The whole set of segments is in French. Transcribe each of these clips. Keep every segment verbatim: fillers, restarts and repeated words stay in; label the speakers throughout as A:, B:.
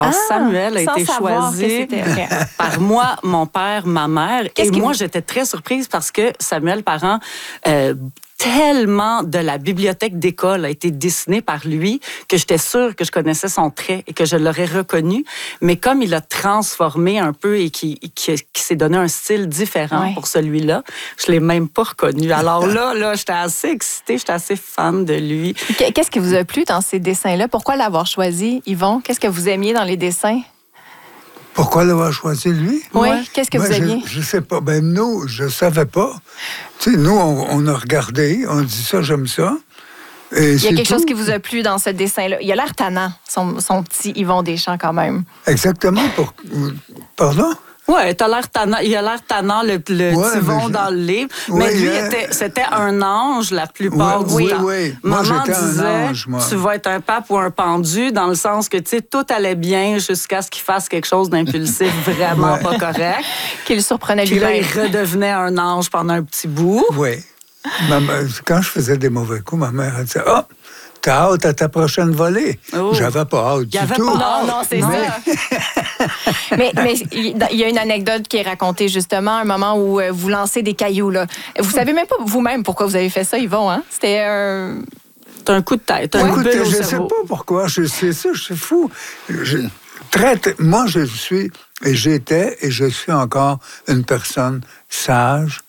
A: Ah, Samuel a été choisi
B: okay.
A: par moi, mon père, ma mère.
B: Qu'est-ce
A: et
B: que
A: moi,
B: vous...
A: j'étais très surprise parce que Samuel Parent, euh, tellement de la bibliothèque d'école a été dessinée par lui que j'étais sûre que je connaissais son trait et que je l'aurais reconnu. Mais comme il a transformé un peu et qu'il qui, qui s'est donné un style différent
B: ouais.
A: pour celui-là, je l'ai même pas reconnu. Alors là, là, j'étais assez excitée, j'étais assez fan de lui.
B: Qu'est-ce qui vous a plu dans ces dessins-là? Pourquoi l'avoir choisi, Yvon? Qu'est-ce que vous aimiez dans les dessins?
C: Pourquoi l'avoir choisi, lui?
B: Oui, ouais. Qu'est-ce que
C: ben,
B: vous aimiez?
C: Je ne sais pas. Ben, nous, je ne savais pas. Tu sais, nous, on, on a regardé, on dit ça, j'aime ça. Et
B: il y a quelque
C: tout.
B: chose qui vous a plu dans ce dessin-là. Il a l'air tannant, son, son petit Yvon Deschamps, quand même.
C: Exactement. Pour... Pardon?
A: Oui, t'as l'air tannant. Il a l'air tannant, le, le
C: ouais,
A: Yvon
C: je...
A: dans le livre.
C: Oui,
A: mais lui,
C: euh...
A: était, c'était un ange la plupart
C: oui,
A: du temps.
C: Oui, oui. Moi,
A: Maman
C: j'étais
A: disait,
C: un ange, moi.
A: Tu vas être un pape ou un pendu, dans le sens que, tu sais, tout allait bien jusqu'à ce qu'il fasse quelque chose d'impulsif vraiment
C: ouais.
A: pas correct.
B: Qu'il surprenait
A: Puis là,
B: lui-même.
A: il redevenait un ange pendant un petit bout.
C: Oui. Quand je faisais des mauvais coups, ma mère, elle disait « Ah! Oh, t'as hâte à ta prochaine volée. Oh. » J'avais pas hâte du
A: avait
C: tout.
A: Pas
B: non, non, c'est mais... ça. mais mais il y a une anecdote qui est racontée, justement, un moment où vous lancez des cailloux. Là. Vous savez même pas vous-même pourquoi vous avez fait ça, Yvon, hein? C'était un...
A: C'est un coup de tête,
C: un
A: ouais.
C: coup de tête. Je ne
A: sais
C: pas pourquoi. Je sais ça, je suis fou. Je... Très, moi, je suis, et j'étais, et je suis encore une personne sage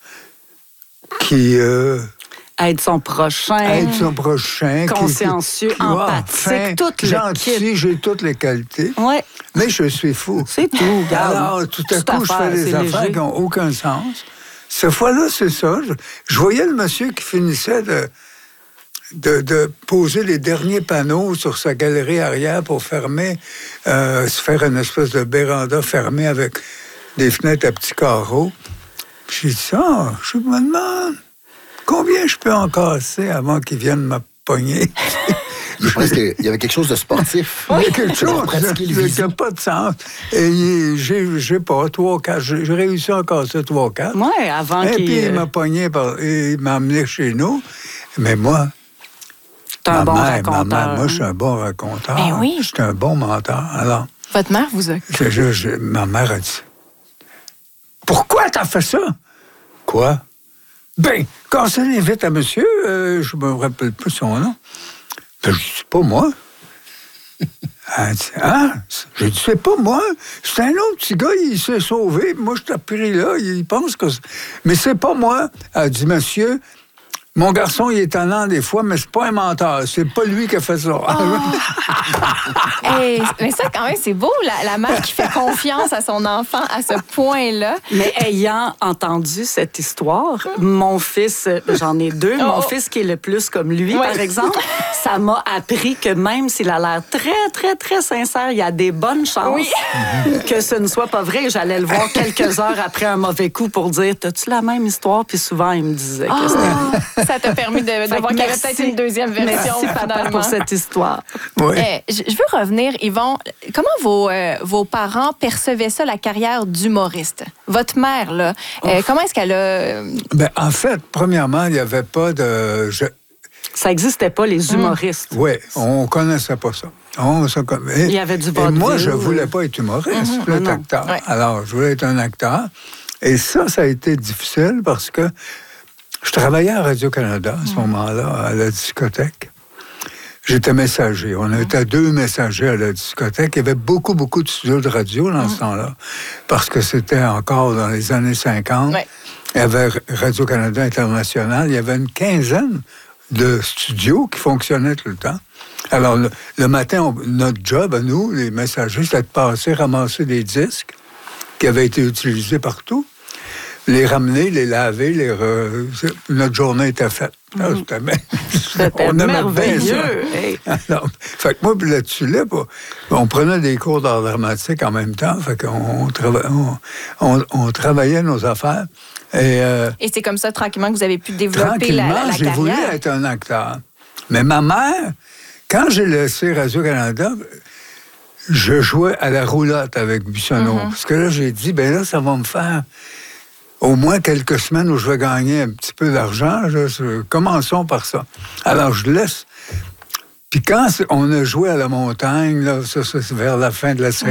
C: qui... Euh,
A: aide son prochain.
C: Aide son prochain.
A: Consciencieux,
C: qui, qui,
A: empathique,
C: enfin,
A: toutes les
C: gentil, j'ai toutes les qualités.
A: Ouais.
C: Mais je suis fou.
A: C'est tout, regarde.
C: Alors, tout à
A: Toute
C: coup,
A: affaire,
C: je fais des affaires
A: léger.
C: qui n'ont aucun sens. Cette fois-là, c'est ça. Je, je voyais le monsieur qui finissait de, de, de poser les derniers panneaux sur sa galerie arrière pour fermer, euh, se faire une espèce de véranda fermée avec des fenêtres à petits carreaux. J'ai dit ça, je me demande combien je peux en casser avant qu'ils viennent me pogner.
D: Je pense qu'il y avait quelque chose de sportif.
C: Il y a quelque chose qui n'a pas de sens. Et j'ai, j'ai pas, trois, quatre, j'ai réussi à en casser trois, quatre.
A: Oui, avant
C: Et
A: qu'il...
C: puis, il m'a pogné, par, il m'a amené chez nous. Mais moi,
A: T'es un bon
C: mère,
A: raconteur.
C: Ma mère, moi, je suis un bon raconteur.
B: Ben oui.
C: Je suis un bon menteur. Alors,
B: votre mère vous a...
C: Je, je, je, ma mère a dit, pourquoi t'as fait ça? Quoi? Ben, quand ça l'invite à monsieur, euh, je me rappelle plus son nom. Ben, je dis, c'est pas moi. Elle dit, ah, j'ai dit, c'est pas moi. C'est un autre petit gars, il s'est sauvé. Moi, je t'ai pris là, il pense que... Mais c'est pas moi. Elle dit, monsieur, mon garçon, il est tannant des fois, mais c'est pas un menteur. C'est pas lui qui a fait ça.
B: Oh. Hey, mais ça, quand même, c'est beau, la, la mère qui fait confiance à son enfant à ce point-là.
A: Mais ayant entendu cette histoire, mon fils, j'en ai deux,
B: oh.
A: mon fils qui est le plus comme lui,
B: ouais.
A: par exemple, ça m'a appris que même s'il a l'air très, très, très sincère, il y a des bonnes chances
B: oui.
A: que ce ne soit pas vrai. J'allais le voir quelques heures après un mauvais coup pour dire, t'as-tu la même histoire? Puis souvent, il me disait
B: oh.
A: que c'était...
B: Ça t'a permis de, de voir qu'il y avait peut-être une deuxième version.
A: Merci, papa, pour cette histoire.
C: Oui.
B: Eh, je veux revenir, Yvon. Comment vos, euh, vos parents percevaient ça, la carrière d'humoriste? Votre mère, là, euh, comment est-ce qu'elle a...
C: Ben, en fait, premièrement, il n'y avait pas de... Je...
A: Ça n'existait pas, les humoristes.
C: Mmh. Oui, on ne connaissait pas ça. On, ça et,
A: il y avait du
C: Et moi, je ne
A: oui.
C: voulais pas être humoriste,
A: mmh,
C: je voulais être
A: non.
C: acteur.
B: Ouais.
C: Alors, je voulais être un acteur. Et ça, ça a été difficile parce que je travaillais à Radio-Canada à ce mmh. moment-là, à la discothèque. J'étais messager. On était deux messagers à la discothèque. Il y avait beaucoup, beaucoup de studios de radio dans mmh. ce temps-là, parce que c'était encore dans les années cinquante.
B: Ouais.
C: Il y avait Radio-Canada International. Il y avait une quinzaine de studios qui fonctionnaient tout le temps. Alors, le, le matin, on, notre job à nous, les messagers, c'était de passer, ramasser des disques qui avaient été utilisés partout, les ramener, les laver, les re... notre journée était faite.
A: Mmh.
C: C'était bien.
A: C'était merveilleux.
C: Hey. Alors, fait que moi, là-dessus, là, on prenait des cours d'art dramatique en même temps. Fait qu'on trava... on, on, on travaillait nos affaires. Et, euh,
B: Et c'est comme ça, tranquillement, que vous avez pu développer la, la, la
C: j'ai
B: carrière.
C: voulu être un acteur. Mais ma mère, quand j'ai laissé Radio-Canada, je jouais à la roulotte avec Buissonneau. Mm-hmm. Parce que là, j'ai dit, ben là, ça va me faire au moins quelques semaines où je vais gagner un petit peu d'argent. Je, commençons par ça. Alors, je laisse. Puis quand on a joué à la montagne, là, ça, ça c'est vers la fin de la série,